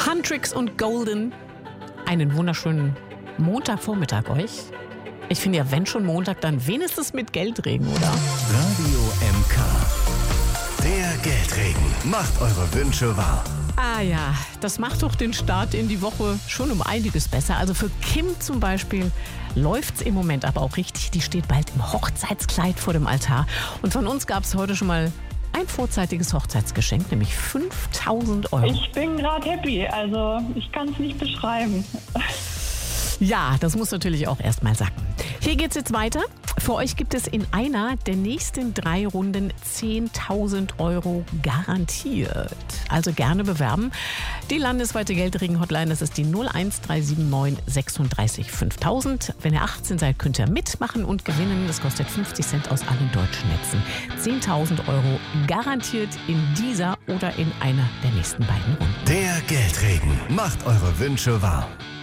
Huntrix und Golden. Einen wunderschönen Montagvormittag euch. Ich finde ja, wenn schon Montag, dann wenigstens mit Geldregen, oder? Radio MK. Der Geldregen macht eure Wünsche wahr. Ah ja, das macht doch den Start in die Woche schon um einiges besser. Also für Kim zum Beispiel läuft's im Moment aber auch richtig. Die steht bald im Hochzeitskleid vor dem Altar. Und von uns gab's heute schon mal ein vorzeitiges Hochzeitsgeschenk, nämlich 5.000 Euro. Ich bin gerade happy, also ich kann es nicht beschreiben. Ja, das muss natürlich auch erst mal sacken. Hier geht's jetzt weiter. Für euch gibt es in einer der nächsten 3 Runden 10.000 Euro garantiert. Also gerne bewerben. Die landesweite Geldregen-Hotline, das ist die 01379 36 5000. Wenn ihr 18 seid, könnt ihr mitmachen und gewinnen. Das kostet 50 Cent aus allen deutschen Netzen. 10.000 Euro garantiert in dieser oder in einer der nächsten beiden Runden. Der Geldregen macht eure Wünsche wahr.